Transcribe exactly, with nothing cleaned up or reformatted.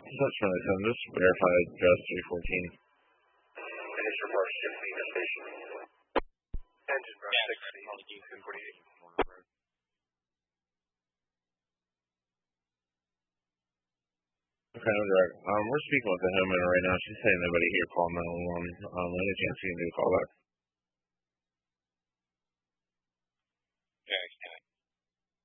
That's really fun. Just verify address three fourteen. Finish report sixteen station. Engine brush sixteen, two forty-eight. Okay, I'm direct. Um, we're speaking with the homeowner right now. She's saying nobody here called nine one one. Um, any chance you can do a call back?